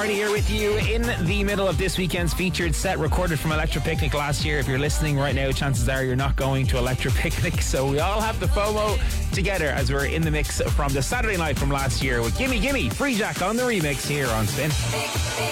Hardy here with you in the middle of this weekend's featured set recorded from Electra Picnic last year. If you're listening right now, chances are you're not going to Electra Picnic, so we all have the FOMO together as we're in the mix from the Saturday night from last year with Gimme Gimme, Free Jack on the remix here on Spin.